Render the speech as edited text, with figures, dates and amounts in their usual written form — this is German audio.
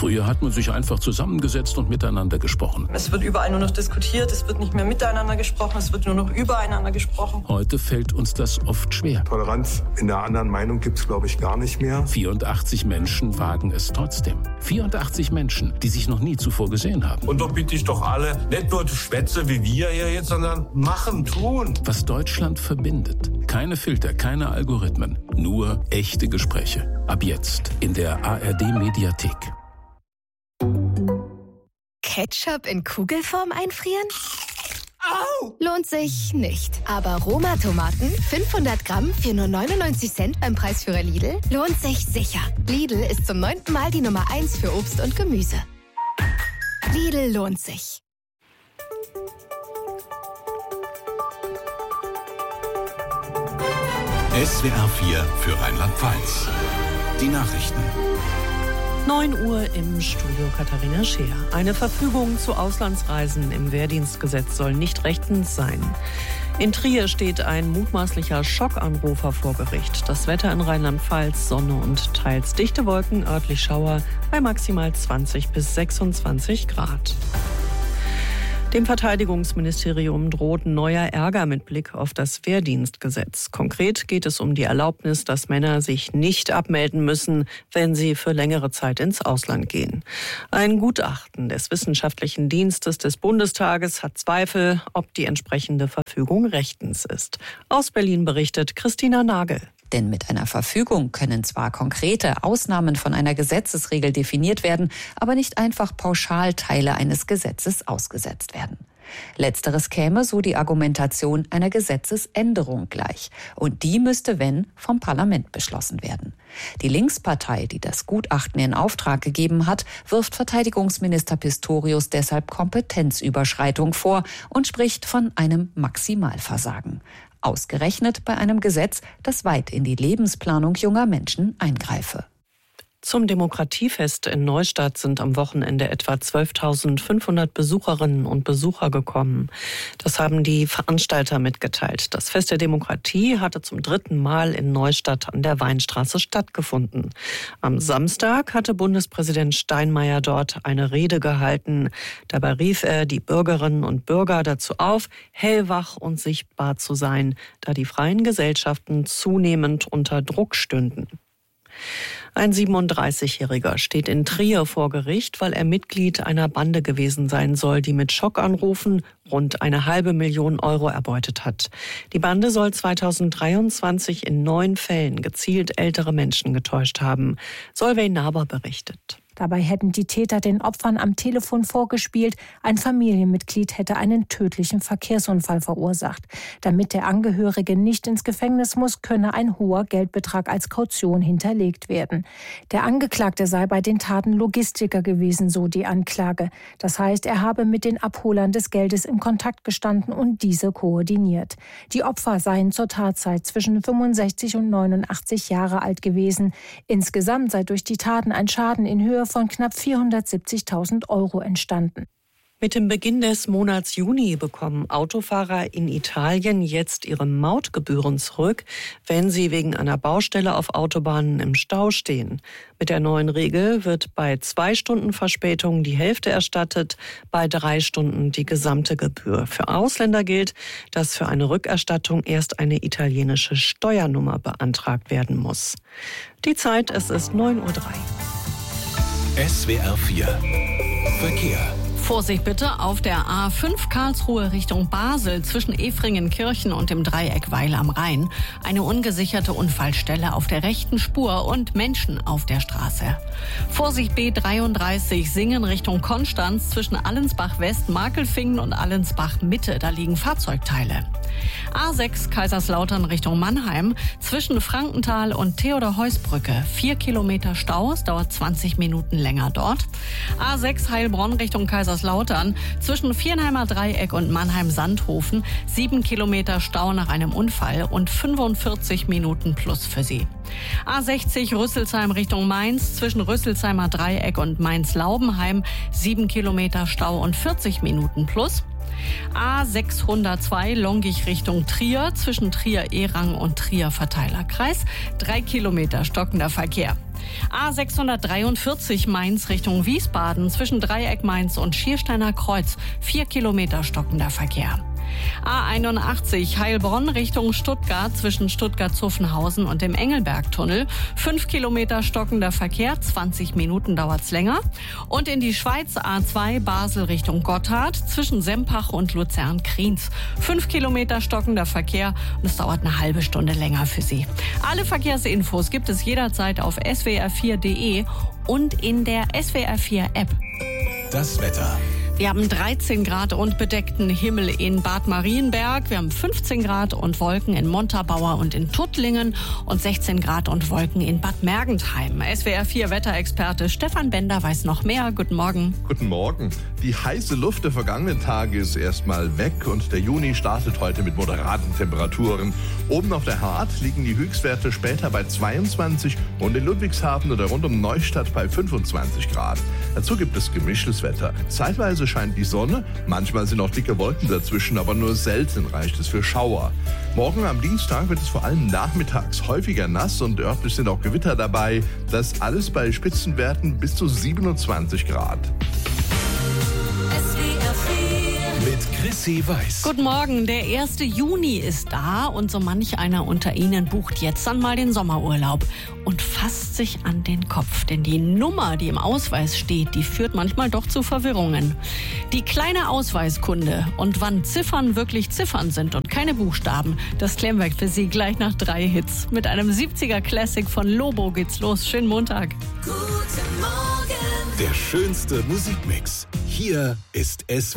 Früher hat man sich einfach zusammengesetzt und miteinander gesprochen. Es wird überall nur noch diskutiert, es wird nicht mehr miteinander gesprochen, es wird nur noch übereinander gesprochen. Heute fällt uns das oft schwer. Toleranz in der anderen Meinung gibt es, glaube ich, gar nicht mehr. 84 Menschen wagen es trotzdem. 84 Menschen, die sich noch nie zuvor gesehen haben. Und doch bitte ich doch alle, nicht nur Schwätze wie wir hier jetzt, sondern machen, tun. Was Deutschland verbindet. Keine Filter, keine Algorithmen, nur echte Gespräche. Ab jetzt in der ARD-Mediathek. Ketchup in Kugelform einfrieren? Au! Lohnt sich nicht. Aber Roma-Tomaten, 500 Gramm für nur 99 Cent beim Preisführer Lidl, lohnt sich sicher. Lidl ist zum 9. Mal die Nummer 1 für Obst und Gemüse. Lidl lohnt sich. SWR 4 für Rheinland-Pfalz. Die Nachrichten. 9 Uhr im Studio Katharina Scheer. Eine Verfügung zu Auslandsreisen im Wehrdienstgesetz soll nicht rechtens sein. In Trier steht ein mutmaßlicher Schockanrufer vor Gericht. Das Wetter in Rheinland-Pfalz, Sonne und teils dichte Wolken, örtlich Schauer bei maximal 20 bis 26 Grad. Dem Verteidigungsministerium droht neuer Ärger mit Blick auf das Wehrdienstgesetz. Konkret geht es um die Erlaubnis, dass Männer sich nicht abmelden müssen, wenn sie für längere Zeit ins Ausland gehen. Ein Gutachten des Wissenschaftlichen Dienstes des Bundestages hat Zweifel, ob die entsprechende Verfügung rechtens ist. Aus Berlin berichtet Christina Nagel. Denn mit einer Verfügung können zwar konkrete Ausnahmen von einer Gesetzesregel definiert werden, aber nicht einfach pauschal Teile eines Gesetzes ausgesetzt werden. Letzteres käme, so die Argumentation, einer Gesetzesänderung gleich. Und die müsste, wenn, vom Parlament beschlossen werden. Die Linkspartei, die das Gutachten in Auftrag gegeben hat, wirft Verteidigungsminister Pistorius deshalb Kompetenzüberschreitung vor und spricht von einem Maximalversagen. Ausgerechnet bei einem Gesetz, das weit in die Lebensplanung junger Menschen eingreife. Zum Demokratiefest in Neustadt sind am Wochenende etwa 12.500 Besucherinnen und Besucher gekommen. Das haben die Veranstalter mitgeteilt. Das Fest der Demokratie hatte zum 3. Mal in Neustadt an der Weinstraße stattgefunden. Am Samstag hatte Bundespräsident Steinmeier dort eine Rede gehalten. Dabei rief er die Bürgerinnen und Bürger dazu auf, hellwach und sichtbar zu sein, da die freien Gesellschaften zunehmend unter Druck stünden. Ein 37-Jähriger steht in Trier vor Gericht, weil er Mitglied einer Bande gewesen sein soll, die mit Schockanrufen rund 500.000 Euro erbeutet hat. Die Bande soll 2023 in 9 Fällen gezielt ältere Menschen getäuscht haben. Solveig Naber berichtet. Dabei hätten die Täter den Opfern am Telefon vorgespielt, ein Familienmitglied hätte einen tödlichen Verkehrsunfall verursacht. Damit der Angehörige nicht ins Gefängnis muss, könne ein hoher Geldbetrag als Kaution hinterlegt werden. Der Angeklagte sei bei den Taten Logistiker gewesen, so die Anklage. Das heißt, er habe mit den Abholern des Geldes in Kontakt gestanden und diese koordiniert. Die Opfer seien zur Tatzeit zwischen 65 und 89 Jahre alt gewesen. Insgesamt sei durch die Taten ein Schaden in Höhe von knapp 470.000 Euro entstanden. Mit dem Beginn des Monats Juni bekommen Autofahrer in Italien jetzt ihre Mautgebühren zurück, wenn sie wegen einer Baustelle auf Autobahnen im Stau stehen. Mit der neuen Regel wird bei 2 Stunden Verspätung die Hälfte erstattet, bei 3 Stunden die gesamte Gebühr. Für Ausländer gilt, dass für eine Rückerstattung erst eine italienische Steuernummer beantragt werden muss. Die Zeit, es ist 9:03 Uhr. SWR 4 Verkehr. Vorsicht bitte auf der A5 Karlsruhe Richtung Basel zwischen Efringenkirchen und dem Dreieck Weil am Rhein. Eine ungesicherte Unfallstelle auf der rechten Spur und Menschen auf der Straße. Vorsicht B33 Singen Richtung Konstanz zwischen Allensbach West, Markelfingen und Allensbach Mitte. Da liegen Fahrzeugteile. A6 Kaiserslautern Richtung Mannheim zwischen Frankenthal und Theodor-Heuss-Brücke. 4 Kilometer Stau, es dauert 20 Minuten länger dort. A6 Heilbronn Richtung Kaiserslautern zwischen Viernheimer Dreieck und Mannheim-Sandhofen. 7 Kilometer Stau nach einem Unfall und 45 Minuten plus für Sie. A60 Rüsselsheim Richtung Mainz, zwischen Rüsselsheimer Dreieck und Mainz-Laubenheim 7 Kilometer Stau und 40 Minuten plus. A602 Longich Richtung Trier, zwischen Trier-Erang und Trier-Verteilerkreis 3 Kilometer stockender Verkehr. A643 Mainz Richtung Wiesbaden, zwischen Dreieck Mainz und Schiersteiner Kreuz 4 Kilometer stockender Verkehr. A81 Heilbronn Richtung Stuttgart, zwischen Stuttgart-Zuffenhausen und dem Engelbergtunnel 5 Kilometer stockender Verkehr, 20 Minuten dauert's länger. Und in die Schweiz A2 Basel Richtung Gotthard, zwischen Sempach und Luzern-Kriens 5 Kilometer stockender Verkehr und es dauert eine halbe Stunde länger für Sie. Alle Verkehrsinfos gibt es jederzeit auf swr4.de und in der SWR4-App. Das Wetter. Wir haben 13 Grad und bedeckten Himmel in Bad Marienberg. Wir haben 15 Grad und Wolken in Montabaur und in Tuttlingen und 16 Grad und Wolken in Bad Mergentheim. SWR4 Wetterexperte Stefan Bender weiß noch mehr. Guten Morgen. Guten Morgen. Die heiße Luft der vergangenen Tage ist erstmal weg und der Juni startet heute mit moderaten Temperaturen. Oben auf der Hart liegen die Höchstwerte später bei 22 und in Ludwigshafen oder rund um Neustadt bei 25 Grad. Dazu gibt es gemischtes Wetter. Zeitweise scheint die Sonne, manchmal sind auch dicke Wolken dazwischen, aber nur selten reicht es für Schauer. Morgen am Dienstag wird es vor allem nachmittags häufiger nass und örtlich sind auch Gewitter dabei. Das alles bei Spitzenwerten bis zu 27 Grad. Mit Chrissy Weiß. Guten Morgen, der 1. Juni ist da und so manch einer unter Ihnen bucht jetzt dann mal den Sommerurlaub und fasst sich an den Kopf, denn die Nummer, die im Ausweis steht, die führt manchmal doch zu Verwirrungen. Die kleine Ausweiskunde und wann Ziffern wirklich Ziffern sind und keine Buchstaben, das klären wir für Sie gleich nach 3 Hits. Mit einem 70er Classic von Lobo geht's los. Schönen Montag. Guten Morgen. Der schönste Musikmix. Hier ist